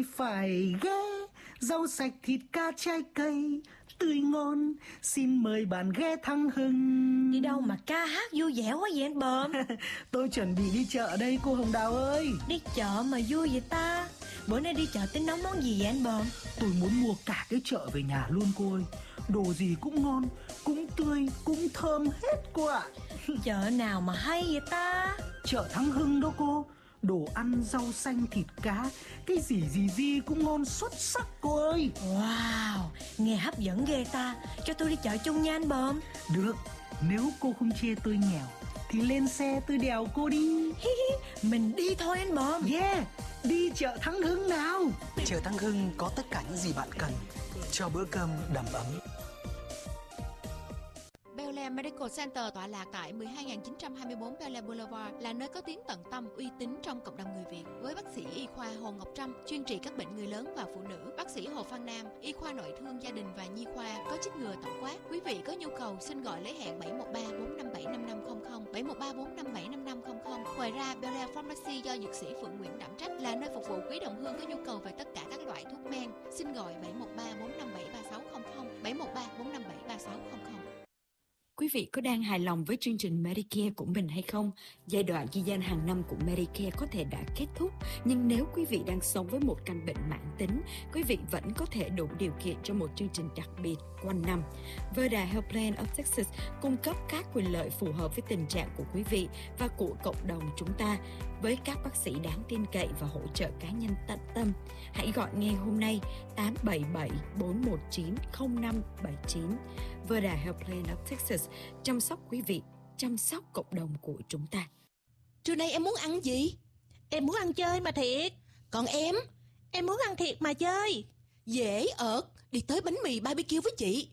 phải ghé. Rau sạch, thịt cá, trái cây tươi ngon, xin mời bạn ghé Thắng Hưng. Đi đâu mà ca hát vui vẻ quá vậy anh Bờm? Tôi chuẩn bị đi chợ đây cô Hồng Đào ơi. Đi chợ mà vui vậy ta? Bữa nay đi chợ tính nấu món gì vậy anh Bờm? Tôi muốn mua cả cái chợ về nhà luôn cô ơi. Đồ gì cũng ngon, cũng tươi, cũng thơm hết cô ạ. Chợ nào mà hay vậy ta? Chợ Thắng Hưng đó cô. Đồ ăn, rau xanh, thịt cá, cái gì cũng ngon xuất sắc cô ơi. Wow, nghe hấp dẫn ghê ta. Cho tôi đi chợ chung nha anh Bờm. Được, nếu cô không chê tôi nghèo thì lên xe tôi đèo cô đi. Mình đi thôi anh Bờm. Yeah, đi chợ Thắng Hưng nào. Chợ Thắng Hưng có tất cả những gì bạn cần cho bữa cơm đầm ấm. Bel Air Medical Center tọa lạc tại 12924 Bel Air Boulevard là nơi có tiếng tận tâm, uy tín trong cộng đồng người Việt. Với bác sĩ y khoa Hồ Ngọc Trâm chuyên trị các bệnh người lớn và phụ nữ, bác sĩ Hồ Phan Nam y khoa nội thương gia đình và nhi khoa có chích ngừa tổng quát. Quý vị có nhu cầu xin gọi lấy hẹn 713 457 5500, 713 457 5500. Ngoài ra, Bel Air Pharmacy do dược sĩ Phượng Nguyễn đảm trách là nơi phục vụ quý đồng hương có nhu cầu về tất cả các loại thuốc men. Xin gọi 713 457 3600, 713 457 3600. Quý vị có đang hài lòng với chương trình Medicare của mình hay không? Giai đoạn ghi danh hàng năm của Medicare có thể đã kết thúc, nhưng nếu quý vị đang sống với một căn bệnh mãn tính, quý vị vẫn có thể đủ điều kiện cho một chương trình đặc biệt quanh năm. Verda Health Plan of Texas cung cấp các quyền lợi phù hợp với tình trạng của quý vị và của cộng đồng chúng ta, với các bác sĩ đáng tin cậy và hỗ trợ cá nhân tận tâm. Hãy gọi ngay hôm nay 877 419 0579. Verda Health Plan of Texas chăm sóc quý vị, chăm sóc cộng đồng của chúng ta. Trưa nay em muốn ăn gì? Em muốn ăn chơi mà thiệt. Còn em? Em muốn ăn thiệt mà chơi. Dễ ợt, đi tới bánh mì BBQ với chị.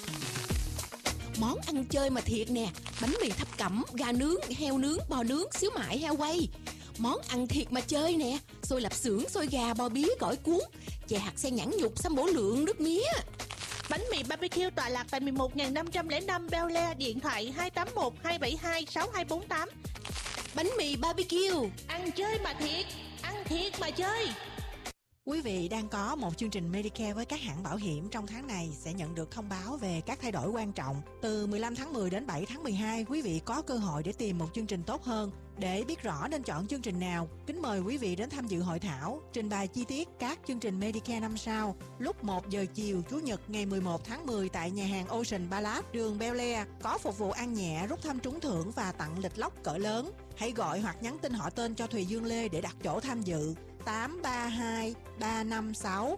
Món ăn chơi mà thiệt nè, bánh mì thập cẩm, gà nướng, heo nướng, bò nướng, xíu mại, heo quay. Món ăn thiệt mà chơi nè, xôi lạp xưởng, xôi gà, bò bía, gỏi cuốn, chè hạt sen nhãn nhục, sâm bổ lượng, nước mía. Bánh mì BBQ tọa lạc tại 11.505 Bel Air, điện thoại 281 272 6248. Bánh mì BBQ, ăn chơi mà thiệt, ăn thiệt mà chơi. Quý vị đang có một chương trình Medicare với các hãng bảo hiểm trong tháng này sẽ nhận được thông báo về các thay đổi quan trọng. Từ 15 tháng 10 đến 7 tháng 12, quý vị có cơ hội để tìm một chương trình tốt hơn. Để biết rõ nên chọn chương trình nào, kính mời quý vị đến tham dự hội thảo, trình bày chi tiết các chương trình Medicare năm sau lúc 1 giờ chiều Chủ nhật ngày 11 tháng 10 tại nhà hàng Ocean Palace, đường Bel Air, có phục vụ ăn nhẹ, rút thăm trúng thưởng và tặng lịch lốc cỡ lớn. Hãy gọi hoặc nhắn tin họ tên cho Thùy Dương Lê để đặt chỗ tham dự. 832 356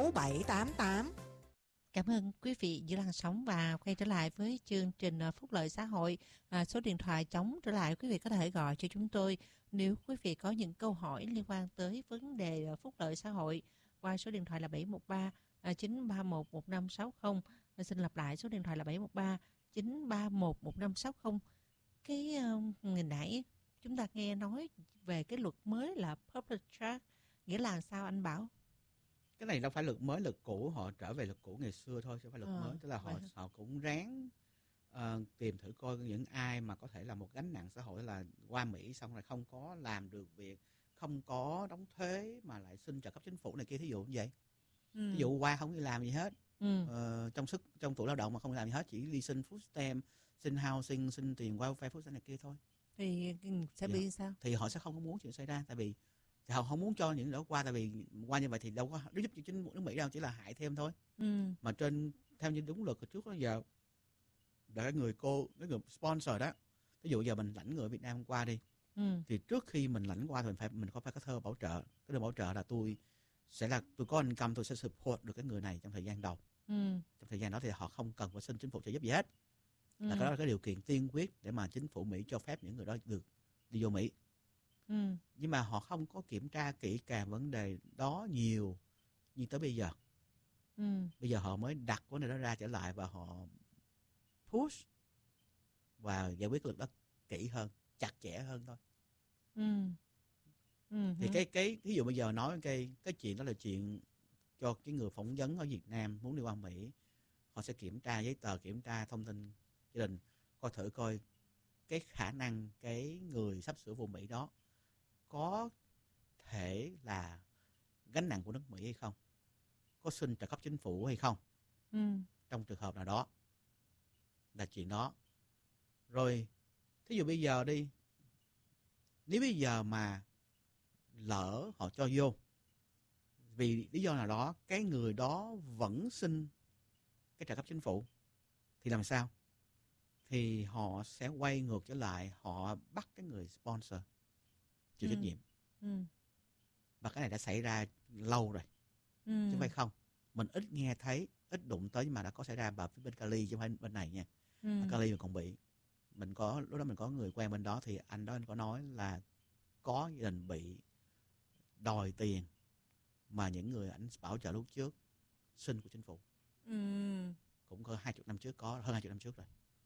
6788. Cảm ơn quý vị giữ làn sóng và quay trở lại với chương trình Phúc Lợi Xã Hội. Số điện thoại trống trở lại, quý vị có thể gọi cho chúng tôi nếu quý vị có những câu hỏi liên quan tới vấn đề phúc lợi xã hội qua số điện thoại là 713 931 1560. Xin lặp lại số điện thoại là 713 931 1560. Cái ngày nãy chúng ta nghe nói về cái luật mới là public charge, nghĩa là sao anh Bảo? Cái này đâu phải luật mới, luật cũ, họ trở về luật cũ ngày xưa thôi, chứ không phải luật mới. Tức là họ cũng ráng tìm thử coi những ai mà có thể là một gánh nặng xã hội, là qua Mỹ xong rồi không có làm được việc, không có đóng thuế mà lại xin trợ cấp chính phủ này kia, thí dụ như vậy. Ví dụ qua không đi làm gì hết, trong tuổi lao động mà không làm gì hết, chỉ đi xin food stamp, xin housing, xin tiền welfare food stamp này kia thôi. Thì sẽ bị sao? Thì họ sẽ không có muốn chuyện xảy ra, tại vì thì họ không muốn cho những đó qua, tại vì qua như vậy thì đâu có giúp cho chính nước Mỹ đâu, chỉ là hại thêm thôi. Mà theo như đúng luật hồi trước đó giờ, là cái người sponsor đó, ví dụ giờ mình lãnh người Việt Nam qua đi, thì trước khi mình lãnh qua thì mình phải có thơ bảo trợ. Cái thơ bảo trợ là tôi có income, tôi sẽ support được cái người này trong thời gian đầu. Trong thời gian đó thì họ không cần phải xin chính phủ trợ giúp gì hết. Đó là cái điều kiện tiên quyết để mà chính phủ Mỹ cho phép những người đó được đi vô Mỹ. Nhưng mà họ không có kiểm tra kỹ càng vấn đề đó nhiều như tới bây giờ. Bây giờ họ mới đặt vấn đề đó ra trở lại và họ push và giải quyết luật đó kỹ hơn, chặt chẽ hơn thôi. Thì cái ví dụ bây giờ nói cái chuyện đó là chuyện cho cái người phỏng vấn ở Việt Nam muốn đi qua Mỹ, họ sẽ kiểm tra giấy tờ, kiểm tra thông tin gia đình, coi cái khả năng cái người sắp sửa vô Mỹ đó có thể là gánh nặng của nước Mỹ hay không, có xin trợ cấp chính phủ hay không, trong trường hợp nào đó là chuyện đó. Rồi thí dụ bây giờ đi, nếu bây giờ mà lỡ họ cho vô vì lý do nào đó, cái người đó vẫn xin cái trợ cấp chính phủ thì làm sao? Thì họ sẽ quay ngược trở lại, họ bắt cái người sponsor chịu trách nhiệm. Và cái này đã xảy ra lâu rồi, chứ không phải không. Mình ít nghe thấy, ít đụng tới, nhưng mà đã có xảy ra ở phía bên Cali, chứ không phải bên này nha. Ở Cali mình còn bị, lúc đó mình có người quen bên đó, thì anh đó anh có nói là có gia đình bị đòi tiền mà những người ảnh bảo trợ lúc trước xin của chính phủ. Cũng có 20 năm trước, có hơn 20 năm trước rồi.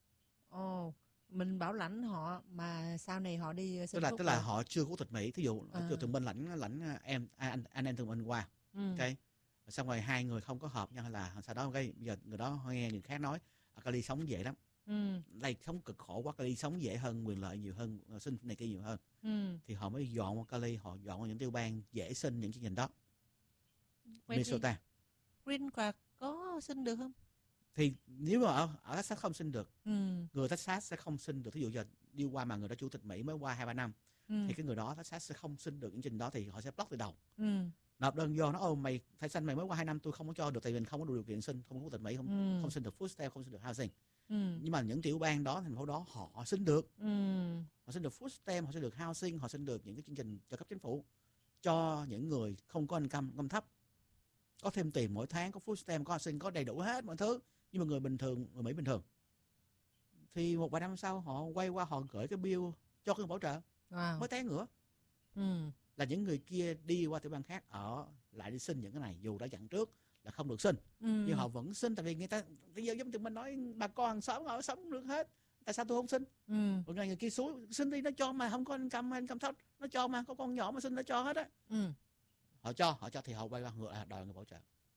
Mình bảo lãnh họ mà sau này họ đi xin tức là họ chưa có quốc tịch Mỹ. Thí dụ thương binh lãnh anh em thương binh qua, ok, xong rồi hai người không có hợp nhau, hay là sau đó bây giờ người đó nghe người khác nói Cali sống dễ lắm, đây sống cực khổ quá, Cali sống dễ hơn, quyền lợi nhiều hơn, xin này kia nhiều hơn, thì họ mới dọn qua Cali, họ dọn qua những tiểu bang dễ xin những chương trình đó. Minnesota Green Card có xin được không? Thì nếu mà ở Texas không xin được, người Texas sẽ không xin được. Thí dụ giờ đi qua mà người đó chủ tịch Mỹ mới qua 2-3 năm, thì cái người đó Texas sẽ không xin được những trình đó, thì họ sẽ block từ đầu. Nộp đơn vô, nó mày phải xin, mày mới qua 2 năm, tôi không có cho được, tại vì mình không có đủ điều kiện xin, không có quốc tịch Mỹ, không xin được food stamp, không xin được housing. Nhưng mà những tiểu bang đó, thành phố đó họ xin được. Họ xin được food stamp, họ xin được housing, họ xin được những cái chương trình trợ cấp chính phủ cho những người không có income thấp, có thêm tiền mỗi tháng, có food stamp, có housing, có đầy đủ hết mọi thứ. Nhưng mà người bình thường, người Mỹ bình thường, thì 1-2 năm sau họ quay qua, họ gửi cái bill cho cái bảo trợ mới té ngửa. Là những người kia đi qua tiểu bang khác ở lại đi xin những cái này, dù đã dặn trước là không được xin, nhưng họ vẫn xin, tại vì người ta bây giờ giống tụi mình nói, bà con hàng xóm họ sống được hết, tại sao tôi không xin? Một ngày người kia xuống xin đi, nó cho mà không có income thấp, nó cho mà có con nhỏ mà xin nó cho hết á. Họ cho thì họ quay qua ngược lại đòi người bảo trợ.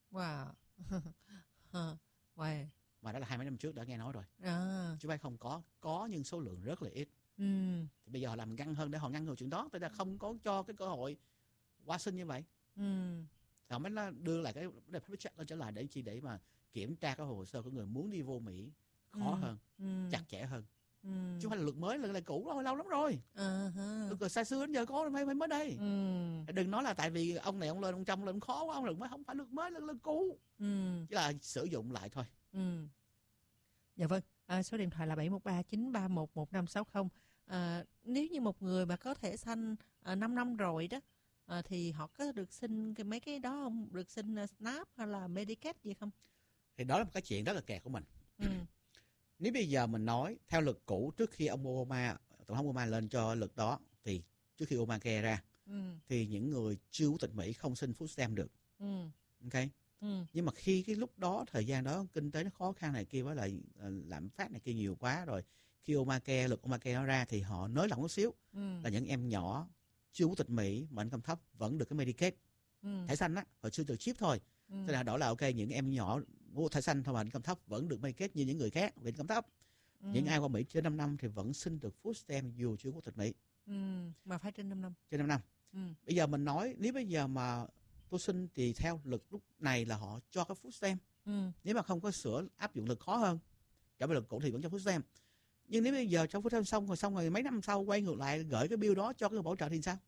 Mà đó là 20 năm trước đã nghe nói rồi, chứ phải không có nhưng số lượng rất là ít. Thì bây giờ họ làm găng hơn để họ ngăn ngừa chuyện đó, tức là không có cho cái cơ hội qua xin như vậy. Họ mới đưa lại cái public check lên trở lại để mà kiểm tra cái hồ sơ của người muốn đi vô Mỹ khó hơn, chặt chẽ hơn. Chứ không phải là luật mới, là cũ lâu lắm rồi. Luật xa xưa đến giờ có phải mới đây. Đừng nói là tại vì ông này ông lên ông trong lên khó quá, ông mới, không phải luật mới, là cũ. Chỉ là sử dụng lại thôi. Dạ vâng, số điện thoại là 713-931-1560. Nếu như một người mà có thẻ xanh 5 năm rồi đó, thì họ có được xin mấy cái đó không? Được xin SNAP hay là Medicaid gì không? Thì đó là một cái chuyện rất là kẹt của mình. Nếu bây giờ mình nói theo luật cũ, trước khi ông Obama, tổng thống Obama lên cho luật đó, thì trước khi Obamacare ra, thì những người chưa quốc tịch Mỹ không xin food stamp được. Ok. Nhưng mà khi cái lúc đó, thời gian đó kinh tế nó khó khăn này kia, với lại lạm phát này kia nhiều quá rồi, khi luật Obamacare nó ra thì họ nới lỏng một xíu, là những em nhỏ chưa quốc tịch Mỹ mà income thấp vẫn được cái Medicaid, thẻ xanh á, họ chưa được chip thôi. Thế là đổi là ok, những em nhỏ mua thẻ xanh thôi mà income thấp vẫn được Medicaid như những người khác vì income thấp. Những ai qua Mỹ trên 5 năm thì vẫn xin được food stamp dù chưa quốc tịch Mỹ. Mà phải trên 5 năm. Trên 5 năm. Bây giờ mình nói, nếu bây giờ mà tôi xin thì theo luật lúc này là họ cho cái food stamp. Nếu mà không có sửa áp dụng luật khó hơn, trở về luật cũ thì vẫn cho food stamp. Nhưng nếu bây giờ cho food stamp xong rồi mấy năm sau quay ngược lại gửi cái bill đó cho cái người bảo trợ thì sao?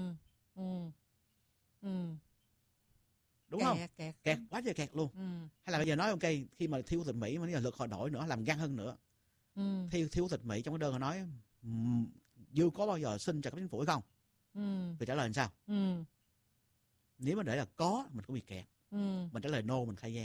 Đúng không? Kẹt quá trời kẹt luôn. Hay là bây giờ nói ok, khi mà thiếu quốc tịch Mỹ mà nếu là luật họ đổi nữa, làm găng hơn nữa. Thiếu quốc tịch Mỹ trong cái đơn họ nói dư có bao giờ xin trợ cấp chính phủ hay không? Thì trả lời làm sao? Nếu mà để là có, mình cũng bị kẹt. Mình trả lời no, mình khai gian.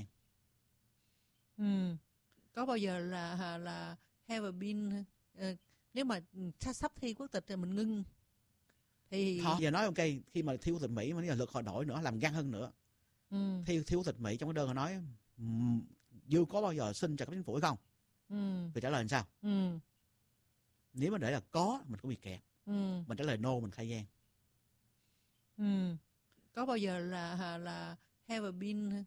Có bao giờ là have been, nếu mà sắp thi quốc tịch thì mình ngưng thì họ giờ nói ok, khi mà thiếu quốc tịch Mỹ mà nếu là luật họ đổi nữa, làm găng hơn nữa. Thiếu quốc tịch Mỹ trong cái đơn họ nói dư có bao giờ xin trợ cấp chính phủ hay không? Thì trả lời làm sao? Nếu mà để là có, mình cũng bị kẹt. Mình trả lời no, mình khai gian. Có bao giờ là have been,